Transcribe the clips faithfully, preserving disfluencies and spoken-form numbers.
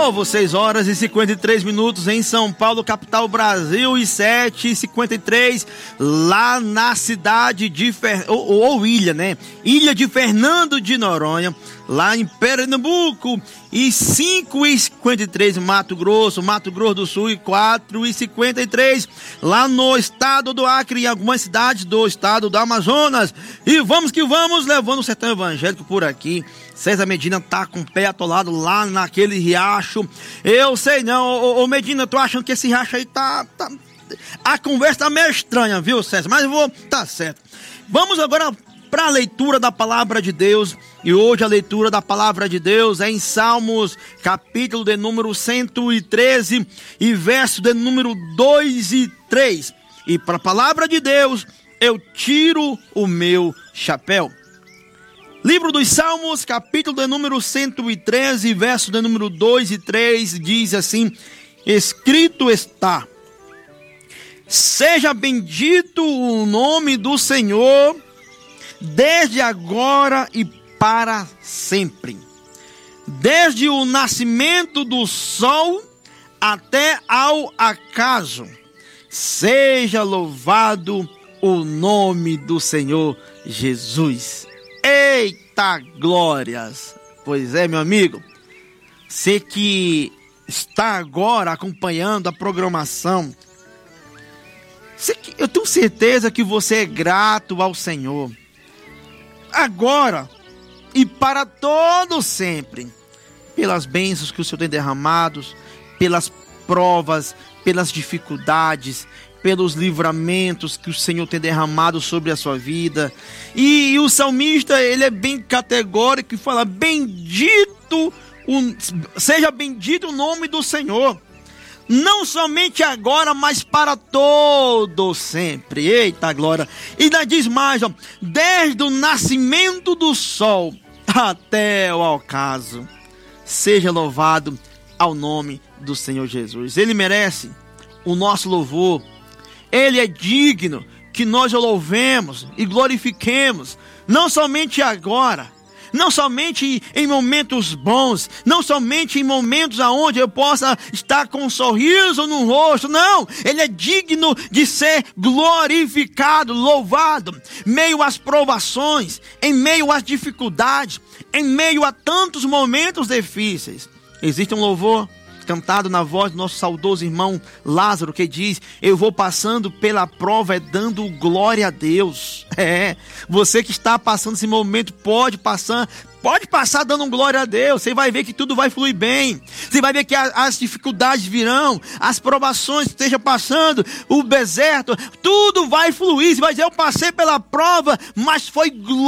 Novo, seis horas e cinquenta e três minutos em São Paulo, capital Brasil, e sete e cinquenta e três lá na cidade de Fer... ou, ou ilha, né? Ilha de Fernando de Noronha, lá em Pernambuco, e cinco e cinquenta e três Mato Grosso, Mato Grosso do Sul, e quatro e cinquenta e três lá no estado do Acre e algumas cidades do estado do Amazonas. E vamos que vamos, levando o sertão evangélico por aqui. César Medina tá com o pé atolado lá naquele riacho. Eu sei não, ô, ô Medina, eu tô achando que esse riacho aí tá, tá... A conversa tá meio estranha, viu, César? Mas eu vou... Tá certo. Vamos agora para a leitura da palavra de Deus. E hoje a leitura da palavra de Deus é em Salmos, capítulo de número cento e treze e verso de número dois e três. E para a palavra de Deus, eu tiro o meu chapéu. Livro dos Salmos, capítulo de número cento e treze, verso de número dois e três, diz assim: escrito está: seja bendito o nome do Senhor, desde agora e para sempre. Desde o nascimento do sol até ao acaso, seja louvado o nome do Senhor Jesus. Eita glórias! Pois é, meu amigo, você que está agora acompanhando a programação, que, eu tenho certeza que você é grato ao Senhor, agora e para todo sempre, pelas bênçãos que o Senhor tem derramado, pelas provas, pelas dificuldades, pelos livramentos que o Senhor tem derramado sobre a sua vida. E, e o salmista, ele é bem categórico e fala: bendito, o, seja bendito o nome do Senhor, não somente agora, mas para todo sempre. Eita glória! E ainda diz mais, ó, desde o nascimento do sol até o ocaso, seja louvado ao nome do Senhor Jesus. Ele merece o nosso louvor. Ele é digno que nós o louvemos e glorifiquemos, não somente agora, não somente em momentos bons, não somente em momentos aonde eu possa estar com um sorriso no rosto, não, ele é digno de ser glorificado, louvado, meio às provações, em meio às dificuldades, em meio a tantos momentos difíceis. Existe um louvor cantado na voz do nosso saudoso irmão Lázaro, que diz: eu vou passando pela prova, é dando glória a Deus. É, você que está passando esse momento, pode passar, pode passar dando glória a Deus. Você vai ver que tudo vai fluir bem. Você vai ver que a, as dificuldades virão, as provações que estejam passando, o deserto, tudo vai fluir. Você vai dizer: eu passei pela prova, mas foi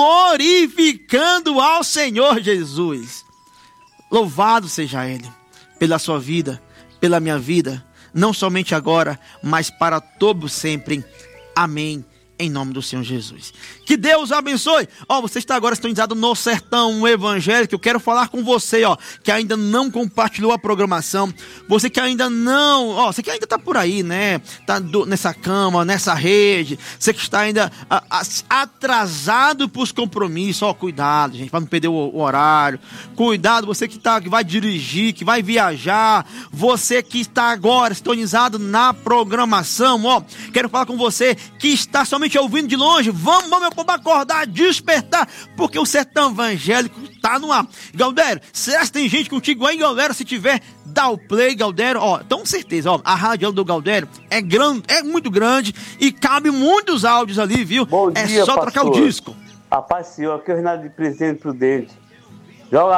glorificando ao Senhor Jesus. Louvado seja Ele pela sua vida, pela minha vida, não somente agora, mas para todo sempre. Amém. Em nome do Senhor Jesus. Que Deus abençoe. Ó, você está agora sintonizado no Sertão Evangélico. Eu quero falar com você, ó, que ainda não compartilhou a programação. Você que ainda não, ó, você que ainda está por aí, né? Tá do, nessa cama, nessa rede. Você que está ainda a, a, atrasado para os compromissos. Ó, cuidado, gente, para não perder o, o horário. Cuidado, você que tá, que vai dirigir, que vai viajar. Você que está agora sintonizado na programação, ó. Quero falar com você que está somente ouvindo de longe. Vamos, vamos, meu povo, acordar, despertar, porque o sertão evangélico tá no ar. Galdério, será que tem gente contigo aí, galera? Se tiver, dá o play, Galdério. Ó, com certeza, ó, a rádio do Galdério é grande, é muito grande e cabe muitos áudios ali, viu? Bom é dia, só pastor. Trocar o disco. A paz, Senhor, aqui é o Renato de Presidente Prudente. Joga